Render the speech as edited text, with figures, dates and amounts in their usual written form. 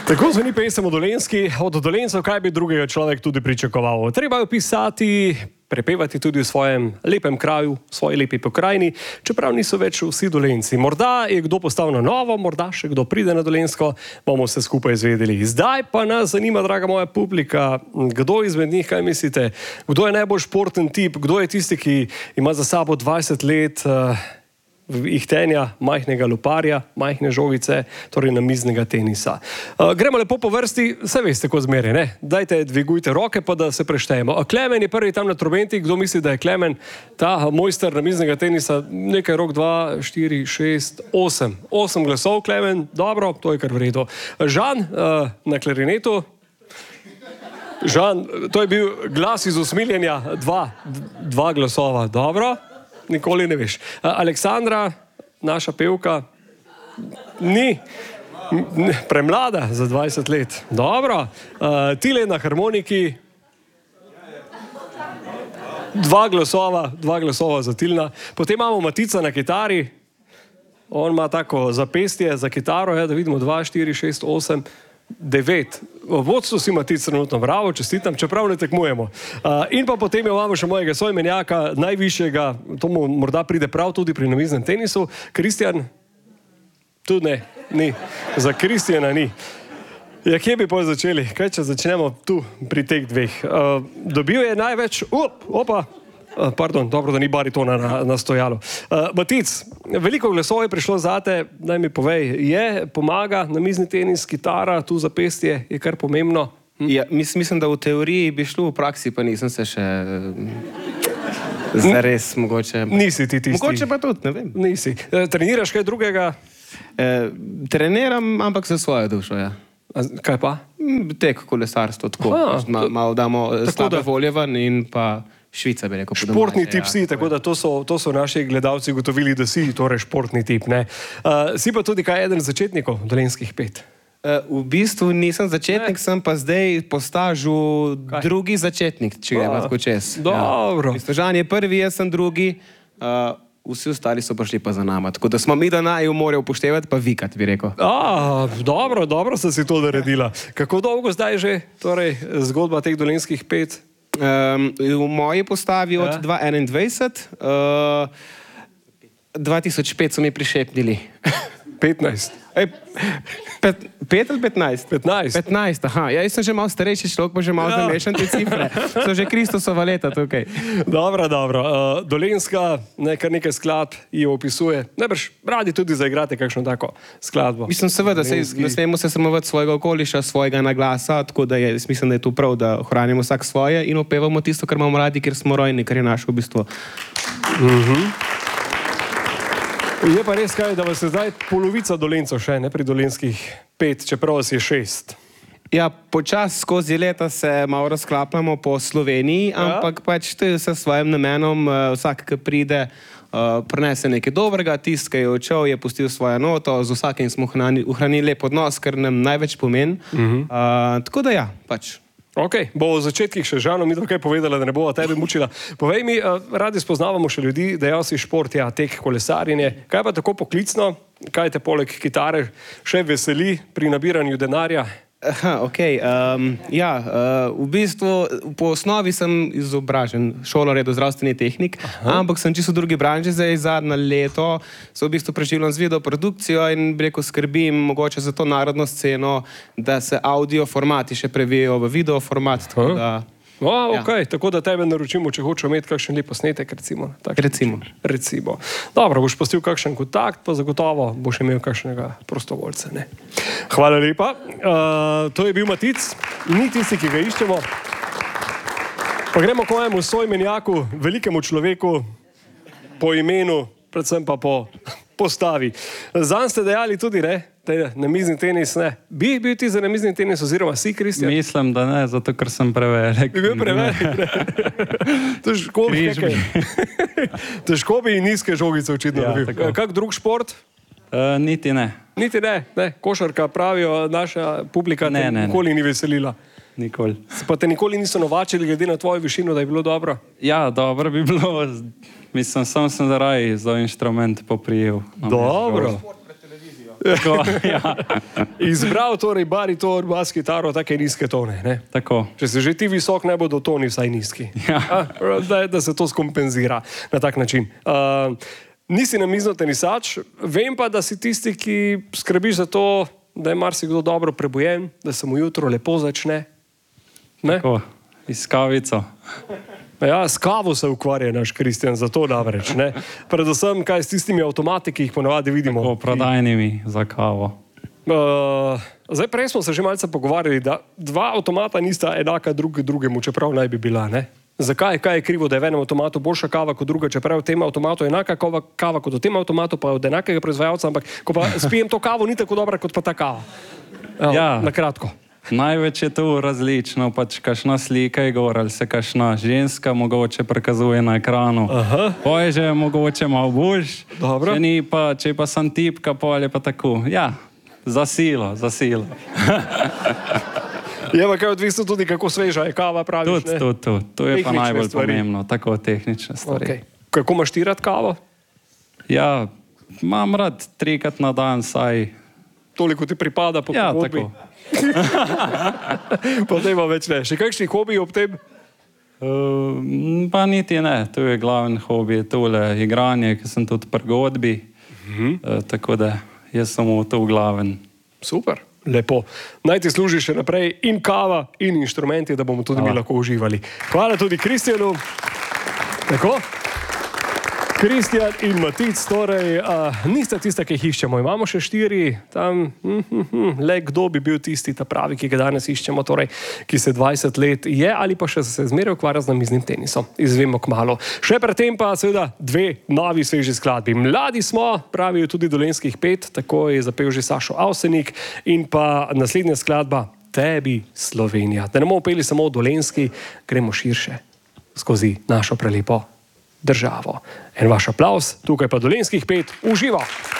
Tako zveni pesem o Dolenjski, od Dolencev kaj bi drugega človek tudi pričakoval. Treba jo pisati, prepevati tudi v svojem lepem kraju, v svoji lepi pokrajini, čeprav niso več vsi Dolenci. Morda je kdo postal na novo, morda še kdo pride na Dolenjsko, bomo se skupaj izvedeli. Zdaj pa nas zanima, draga moja publika, kdo izmed njih, kaj mislite, kdo je najbolj športen tip, kdo je tisti, ki ima za sabo 20 let ihtenja majhnega luparja, majhne žogice, torej namiznega tenisa. Gremo lepo po vrsti, vse veste, ko zmeri, ne? Dajte, dvigujte roke, pa da se preštejemo. Klemen je prvi tam na trobenti, kdo misli, da je Klemen ta mojster namiznega tenisa, nekaj rok, 2, 4, 6, 8. 8 glasov, Klemen, dobro, to je kar v redu. Žan na klarinetu. Žan, to je bil glas iz usmiljenja, 2 glasova, dobro. Nikoli ne veš. Aleksandra, naša pevka, ni premlada za 20 let. Dobro. Tile na harmoniki. 2 glasova za Tilna. Potem imamo Matica na kitari. On ima tako zapestje za kitaro, da vidimo 2, 4, 6, 8, 9. V vodstvu si Matic trenutno, bravo, čestitam, čeprav ne tekmujemo. In pa potem imamo še mojega soimenjaka, najvišjega, to mu morda pride prav tudi pri namiznem tenisu, Kristjan. Tudi ne, ni. Za Kristjana ni. Ja, kje bi potem začeli? Kaj, če začnemo tu pri teh dveh? Dobil je največ... Pardon, dobro, da ni baritona na stojalu. Matic, veliko glasov je prišlo zate, naj mi povej, pomaga namizni tenis, kitara, tu zapestje, je kar pomembno? Ja, mislim, da v teoriji bi šlo, v praksi pa nisem se še zares mogoče... Nisi ti tisti. Mogoče pa tudi, ne vem. Nisi. Treniraš kaj drugega? Treniram, ampak za svojo dušo, ja. Kaj pa? Tek, kolesarstvo, tako. Malo damo slabe volje ven in pa... Švica bi rekel. Športni tip si, tako da to so naši gledalci gotovili, da si torej športni tip, ne. Si pa tudi kaj eden začetnikov dolenjskih pet? V bistvu nisem začetnik, sem pa zdaj po stažu drugi začetnik, če gremo tako čez. Dobro. Žan je prvi, jaz sem drugi, vsi ostali so prišli pa za nama, tako da smo mi da naju morajo upoštevati, pa vikat, bi rekel. Dobro sta si to naredila. Kako dolgo zdaj že, torej, zgodba teh dolenjskih pet? V moji postavi od 2021, 2005 so mi prišepnili. 15. 5 ali 15? 15, aha. Ja, jaz sem že malo starejši človek, pa že malo zamešan te cifre. So že Kristusova leta tukaj. Dobro. Dolenjska, kar nekaj skladb jo opisuje. Najbrž radi tudi zaigrate kakšno tako skladbo. Mislim, seveda, ne smemo se sramovati svojega okoliša, svojega naglasa, tako da mislim, da je tu prav, da ohranimo vsak svoje in opevamo tisto, kar imamo radi, ker smo rojni, kar je naše v bistvu. Je pa res kaj, da vas je zdaj polovica Dolencev še, ne pri dolenjskih 5, čeprav vas je 6. Ja, počas skozi leta se malo razklapljamo po Sloveniji, ampak pač to je vse s svojim namenom, vsak, ki pride, prinese nekaj dobrega, tist, ki je odšel, je pustil svojo noto, z vsakim smo ohranili lep odnos, kar nam največ pomeni. Tako da ja, pač. Ok, bo v začetkih še Žano mi tukaj povedala, da ne bova tebe mučila. Povej mi, radi spoznavamo še ljudi, dejal si šport, ja, tek, kolesarjenje. Kaj pa tako poklicno? Kaj te poleg kitare še veseli pri nabiranju denarja? Aha, ok. V bistvu po osnovi sem izobražen šoloredozdravstveni tehnik, ampak sem čisto v drugi branži zdaj zadnje leto. Se v bistvu preživljam z videoprodukcijo in rekel skrbim mogoče za to narodno sceno, da se audio formati še previjajo v video format, tako da... Ok, tako da tebe naročimo, če hočemo imeti kakšen lep posnetek, recimo. Recimo. Dobro, boš postil kakšen kontakt, pa zagotovo boš imel kakšnega prostovoljca, ne. Hvala lepa. To je bil Matic, ni tisti, ki ga iščemo. Pa gremo k mojemu soimenjaku, velikemu človeku, po imenu, predvsem pa po postavi. Zanj ste dejali tudi, ne? Namizni tenis, ne. Bi bil ti za namizni tenis, oziroma si, Kristjan? Mislim, da ne, zato ker sem prevelik. Bi bil prevelik, ne. Težko bi in nizke žogice očitno dobil. Kak drug šport? Niti ne. Niti ne? Košarka, pravijo, naša publika te nikoli ni veselila. Nikoli. Pa te nikoli niso novačili glede na tvojo višino, da je bilo dobro? Ja, dobro bi bilo. Mislim, sam sem zaradi za inštrument poprijel. Dobro. Tako, ja. Izbral torej bariton, bas kitaro, take nizke tone. Ne? Tako. Če si že ti visok, ne bodo toni vsaj nizki. Ja. Da se to skompenzira na tak način. Nisi namiznotenisač, vem pa, da si tisti, ki skrbiš za to, da je marsikdo dobro prebujen, da se mu jutro lepo začne. Ne? Tako. Iskavico. Ja, s kavo se ukvarja naš Kristjan, zato namreč. Ne? Predvsem, kaj s tistimi avtomati, ki jih ponavadi vidimo. Tako, prodajnimi za kavo. Zdaj, prej smo se že malce pogovarjali, da dva avtomata nista enaka drugemu, čeprav naj bi bila. Ne? Zakaj? Kaj je krivo, da je v enem avtomatu boljša kava kot druga, čeprav v tem avtomatu je enaka kava kot v tem avtomatu, pa od enakega proizvajalca, ampak ko pa spijem to kavo, ni tako dobra kot pa ta kava. Ja. Na kratko. Največ je tu različno, pač kakšna slika je gor, ali se kakšna ženska mogoče prikazuje na ekranu. Pa je že mogoče malo boljš, če pa sem tipka, pol je pa tako. Ja, za silo. Je pa kaj odvisno tudi, kako sveža je kava, praviš? Tudi. To je pa najbolj pomembno, tako tehnične stvari. Okay. Kako imaš ti rad kavo? Ja, imam rad 3-krat na dan, saj. Toliko ti pripada po pogodbi? Ja, tako. Potem pa več ne. Še kakšni hobiji ob tem? Pa niti ne. To je glaven hobi, tole igranje, ki sem tudi pri godbi. Tako da jaz samo to glaven. Super, lepo. Naj ti služi še naprej in kava, in inštrumenti, da bomo tudi mi lahko uživali. Hvala tudi Kristjanu. Tako? Kristjan in Matic, torej nista tista, ki jih iščemo. Imamo še 4, tam, le kdo bi bil tisti, ta pravi, ki ga danes iščemo, torej, ki se 20 let je ali pa še se zmeraj ukvarja z namiznim tenisom. Izvemo kmalu. Še predtem pa seveda 2 novi sveži skladbi. Mladi smo, pravijo tudi Dolenjskih 5, tako je zapel že Sašo Avsenik in pa naslednja skladba Tebi Slovenija. Da ne bomo peli samo v Dolenjski, gremo širše skozi našo prelepo državo. En vaš aplavz, tukaj pa Dolenjskih 5, uživo!